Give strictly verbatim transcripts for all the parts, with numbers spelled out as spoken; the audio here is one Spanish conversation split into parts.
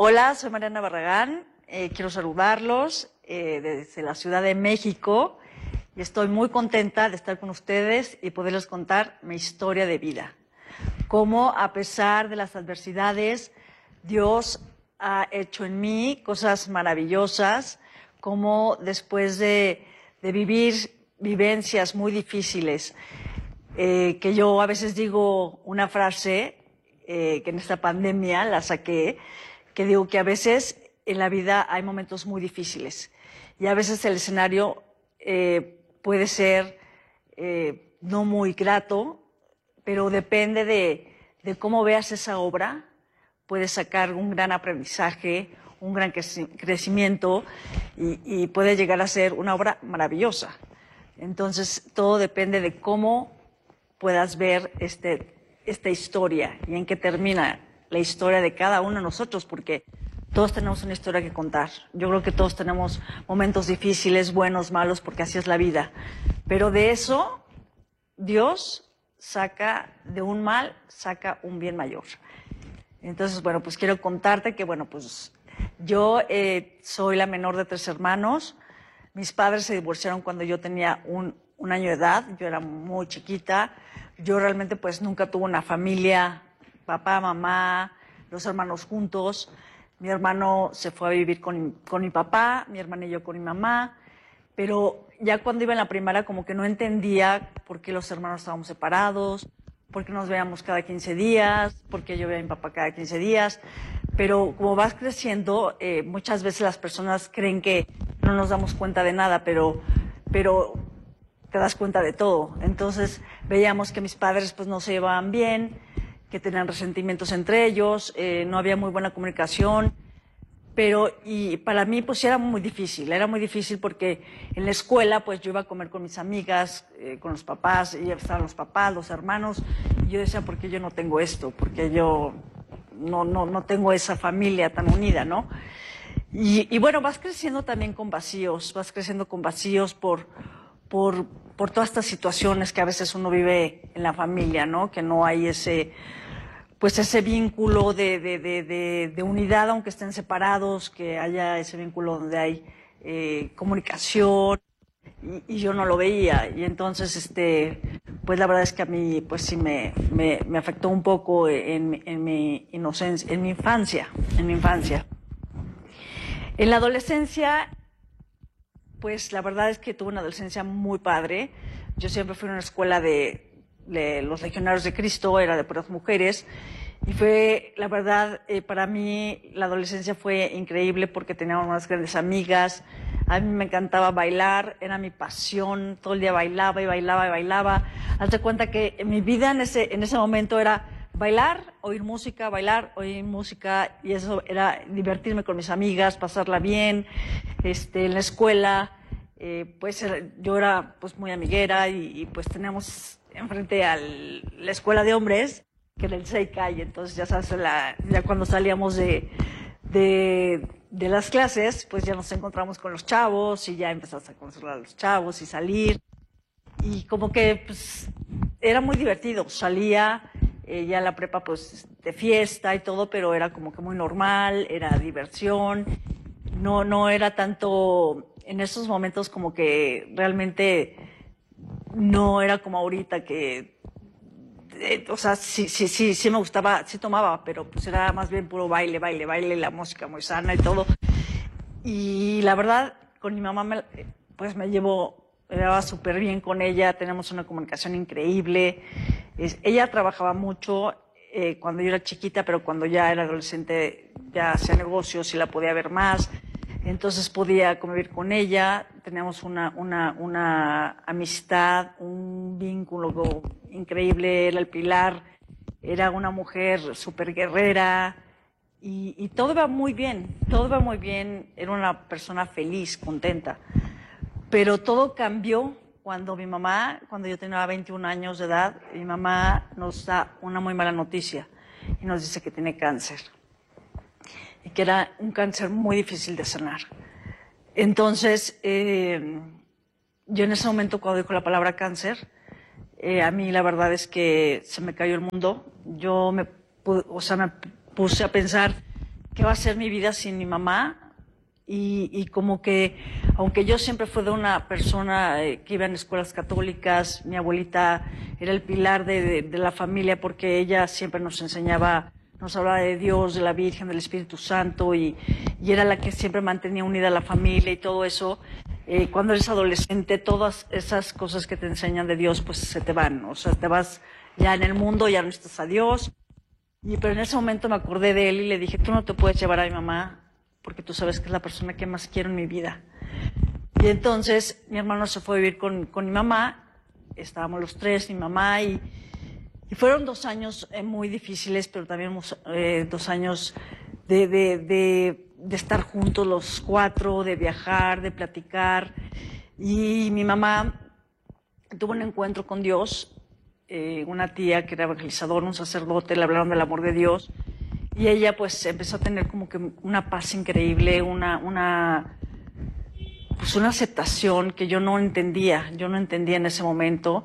Hola, soy Mariana Barragán, eh, quiero saludarlos eh, desde la Ciudad de México y estoy muy contenta de estar con ustedes y poderles contar mi historia de vida. Cómo a pesar de las adversidades, Dios ha hecho en mí cosas maravillosas, cómo después de, de vivir vivencias muy difíciles, eh, que yo a veces digo una frase eh, que en esta pandemia la saqué, que digo que a veces en la vida hay momentos muy difíciles y a veces el escenario eh, puede ser eh, no muy grato, pero depende de, de cómo veas esa obra, puedes sacar un gran aprendizaje, un gran crecimiento y, y puede llegar a ser una obra maravillosa. Entonces, todo depende de cómo puedas ver este, esta historia y en qué termina la historia de cada uno de nosotros, porque todos tenemos una historia que contar. Yo creo que todos tenemos momentos difíciles, buenos, malos, porque así es la vida. Pero de eso, Dios saca, de un mal, saca un bien mayor. Entonces, bueno, pues quiero contarte que, bueno, pues yo eh, soy la menor de tres hermanos. Mis padres se divorciaron cuando yo tenía un, un año de edad. Yo era muy chiquita. Yo realmente, pues, nunca tuve una familia, papá, mamá, los hermanos juntos. Mi hermano se fue a vivir con, con mi papá, mi hermana y yo con mi mamá. Pero ya cuando iba en la primaria como que no entendía por qué los hermanos estábamos separados, por qué nos veíamos cada quince días, por qué yo veía a mi papá cada quince días. Pero como vas creciendo, eh, muchas veces las personas creen que no nos damos cuenta de nada, pero, pero te das cuenta de todo. Entonces veíamos que mis padres pues no se llevaban bien, que tenían resentimientos entre ellos, eh, no había muy buena comunicación. Pero y para mí pues era muy difícil, era muy difícil porque en la escuela pues yo iba a comer con mis amigas, eh, con los papás, y estaban los papás, los hermanos, y yo decía, ¿por qué yo no tengo esto? Porque yo no, no, no tengo esa familia tan unida, ¿no? Y, y bueno, vas creciendo también con vacíos, vas creciendo con vacíos por, por, por todas estas situaciones que a veces uno vive en la familia, ¿no? Que no hay ese... pues ese vínculo de, de, de, de, de unidad, aunque estén separados, que haya ese vínculo donde hay eh, comunicación, y, y yo no lo veía. Y entonces, este, pues la verdad es que a mí, pues sí me, me, me afectó un poco en, en mi inocencia, en mi infancia, en mi infancia. En la adolescencia, pues la verdad es que tuve una adolescencia muy padre. Yo siempre fui a una escuela de... de los Legionarios de Cristo, era de puras mujeres, y fue, la verdad, eh, para mí la adolescencia fue increíble porque teníamos unas grandes amigas, a mí me encantaba bailar, era mi pasión, todo el día bailaba y bailaba y bailaba. Hazte cuenta que mi vida en ese, en ese momento era bailar, oír música, bailar, oír música, y eso era divertirme con mis amigas, pasarla bien, este, en la escuela, eh, pues yo era pues muy amiguera y, y pues teníamos enfrente a la escuela de hombres, que era el Seika, y entonces ya sabes, la, ya cuando salíamos de, de, de las clases, pues ya nos encontramos con los chavos y ya empezamos a conocer a los chavos y salir. Y como que pues era muy divertido, salía eh, ya la prepa pues de fiesta y todo, pero era como que muy normal, era diversión, no, no era tanto en esos momentos como que realmente no era como ahorita que, eh, o sea, sí, sí, sí, sí me gustaba, sí tomaba, pero pues era más bien puro baile, baile, baile, la música muy sana y todo. Y la verdad, con mi mamá, me, pues me llevo, me llevaba súper bien con ella, tenemos una comunicación increíble. Es, ella trabajaba mucho eh, cuando yo era chiquita, pero cuando ya era adolescente ya hacía negocios y la podía ver más. Entonces podía convivir con ella, teníamos una, una, una amistad, un vínculo increíble, era el pilar, era una mujer súper guerrera y, y todo iba muy bien, todo iba muy bien, era una persona feliz, contenta. Pero todo cambió cuando mi mamá, cuando yo tenía veintiún años de edad, mi mamá nos da una muy mala noticia y nos dice que tiene cáncer. Y que era un cáncer muy difícil de sanar. Entonces, eh, yo en ese momento cuando dijo la palabra cáncer, eh, a mí la verdad es que se me cayó el mundo. Yo me, o sea, me puse a pensar qué va a ser mi vida sin mi mamá. Y, y como que, aunque yo siempre fui de una persona eh, que iba en escuelas católicas, mi abuelita era el pilar de, de, de la familia porque ella siempre nos enseñaba, nos hablaba de Dios, de la Virgen, del Espíritu Santo y, y era la que siempre mantenía unida a la familia y todo eso. Eh, cuando eres adolescente, todas esas cosas que te enseñan de Dios pues se te van, o sea, te vas ya en el mundo, ya no estás a Dios. Y, pero en ese momento me acordé de él y le dije, tú no te puedes llevar a mi mamá porque tú sabes que es la persona que más quiero en mi vida. Y entonces mi hermano se fue a vivir con, con mi mamá, estábamos los tres, mi mamá, y, y fueron dos años eh, muy difíciles, pero también eh, dos años de, de, de, de estar juntos los cuatro, de viajar, de platicar. Y mi mamá tuvo un encuentro con Dios, eh, una tía que era evangelizadora, un sacerdote, le hablaron del amor de Dios. Y ella pues empezó a tener como que una paz increíble, una, una, pues una aceptación que yo no entendía, yo no entendía en ese momento.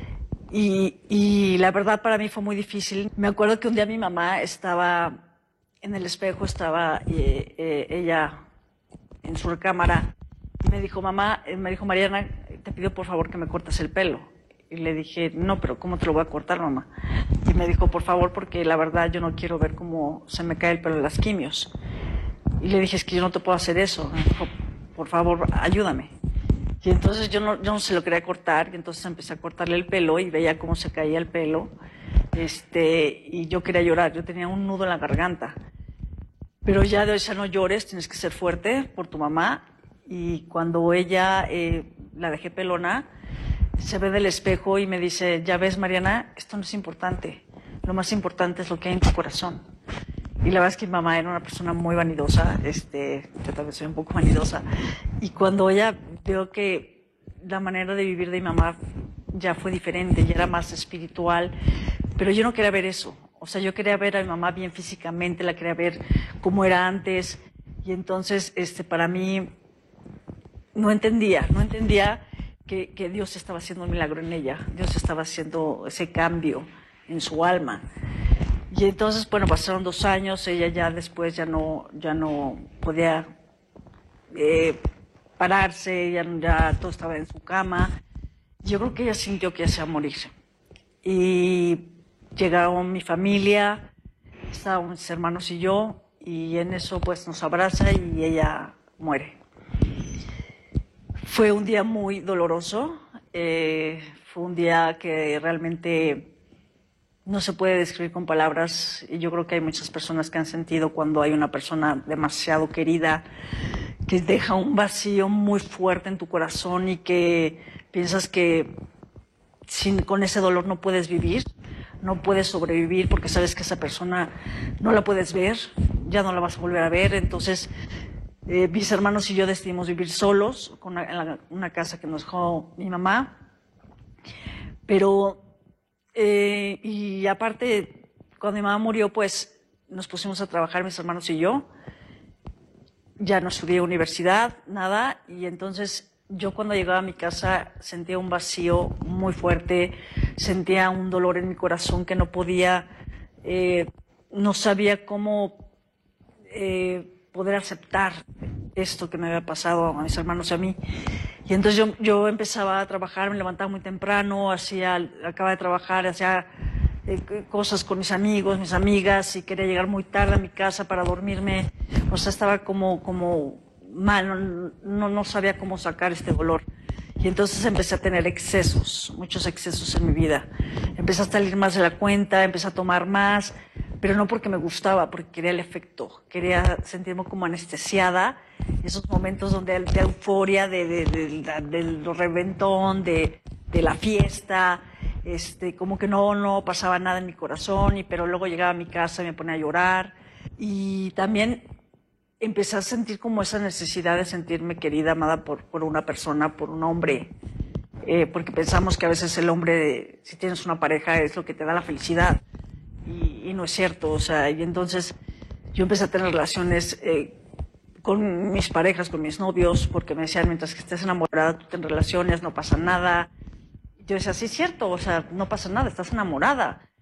Y, y la verdad para mí fue muy difícil. Me acuerdo que un día mi mamá estaba en el espejo, estaba eh, eh, ella en su recámara y me dijo, mamá, me dijo, Mariana, te pido por favor que me cortes el pelo. Y le dije, no, pero ¿cómo te lo voy a cortar, mamá? Y me dijo, por favor, porque la verdad yo no quiero ver cómo se me cae el pelo de las quimios. Y le dije, es que yo no te puedo hacer eso. Me dijo, por favor, ayúdame. Y entonces yo no, yo no se lo quería cortar, y entonces empecé a cortarle el pelo y veía cómo se caía el pelo. Este, y yo quería llorar, yo tenía un nudo en la garganta. Pero ya de esa no llores, tienes que ser fuerte por tu mamá. Y cuando ella, eh, la dejé pelona, se ve del espejo y me dice, ya ves, Mariana, esto no es importante. Lo más importante es lo que hay en tu corazón. Y la verdad es que mi mamá era una persona muy vanidosa, este, yo también soy un poco vanidosa. Y cuando ella veo que la manera de vivir de mi mamá ya fue diferente, ya era más espiritual, pero yo no quería ver eso. O sea, yo quería ver a mi mamá bien físicamente, la quería ver cómo era antes. Y entonces, este, para mí, no entendía, no entendía Que, que Dios estaba haciendo un milagro en ella, Dios estaba haciendo ese cambio en su alma. Y entonces, bueno, pasaron dos años, ella ya después ya no, ya no podía eh, pararse, ya, ya todo estaba en su cama. Yo creo que ella sintió que ya se iba a morir. Y llegaron mi familia, estábamos mis hermanos y yo, y en eso pues nos abraza y ella muere. Fue un día muy doloroso, eh, fue un día que realmente no se puede describir con palabras y yo creo que hay muchas personas que han sentido cuando hay una persona demasiado querida que deja un vacío muy fuerte en tu corazón y que piensas que sin, con ese dolor no puedes vivir, no puedes sobrevivir porque sabes que esa persona no la puedes ver, ya no la vas a volver a ver, entonces... Eh, mis hermanos y yo decidimos vivir solos con una, en la, una casa que nos dejó mi mamá. Pero, eh, y aparte, cuando mi mamá murió, pues nos pusimos a trabajar mis hermanos y yo. Ya no estudié universidad, nada. Y entonces yo cuando llegaba a mi casa sentía un vacío muy fuerte, sentía un dolor en mi corazón que no podía, eh, no sabía cómo... Eh, poder aceptar esto que me había pasado a mis hermanos y a mí. Y entonces yo, yo empezaba a trabajar, me levantaba muy temprano, hacía, acababa de trabajar, hacía eh, cosas con mis amigos, mis amigas, y quería llegar muy tarde a mi casa para dormirme. O sea, estaba como, como mal, no, no, no sabía cómo sacar este dolor. Y entonces empecé a tener excesos, muchos excesos en mi vida. Empecé a salir más de la cuenta, empecé a tomar más, pero no porque me gustaba, porque quería el efecto, quería sentirme como anestesiada, esos momentos donde de euforia, de, de, de, de, del reventón, de, de la fiesta, este, como que no, no pasaba nada en mi corazón, y, pero luego llegaba a mi casa y me ponía a llorar, y también empecé a sentir como esa necesidad de sentirme querida, amada por, por una persona, por un hombre, eh, porque pensamos que a veces el hombre, si tienes una pareja, es lo que te da la felicidad. Y, y no es cierto, o sea, y entonces yo empecé a tener relaciones eh, con mis parejas, con mis novios, porque me decían, mientras que estés enamorada, tú ten relaciones, no pasa nada. Y yo decía, sí es cierto, o sea, no pasa nada, estás enamorada.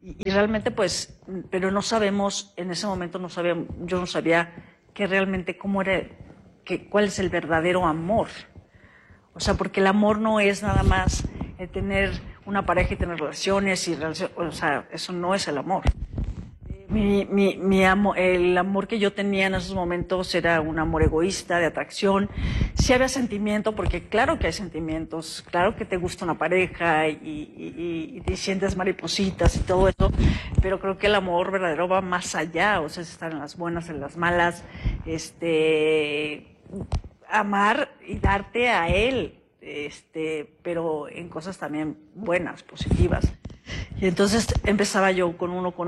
Y, y realmente pues, pero no sabemos, en ese momento no sabía, yo no sabía que realmente cómo era, que, cuál es el verdadero amor. O sea, porque el amor no es nada más el tener una pareja y tener relaciones y relaciones, o sea, eso no es el amor. Mi, mi, mi amo, el amor que yo tenía en esos momentos era un amor egoísta, de atracción. Sí había sentimiento, porque claro que hay sentimientos, claro que te gusta una pareja y, y, y te sientes maripositas y todo eso, pero creo que el amor verdadero va más allá, o sea, es estar en las buenas, en las malas, este, amar y darte a él, este, pero en cosas también buenas, positivas. Y entonces empezaba yo con uno, con